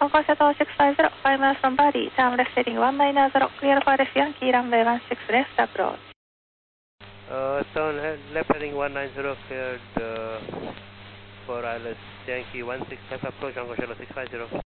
Concourse Shuttle 650, 5 miles from Bali, time left heading 190, clear for the Yankee runway 16 left approach. Turn left heading 190, cleared for ILS Yankee 16 left approach, Concourse Shuttle 650.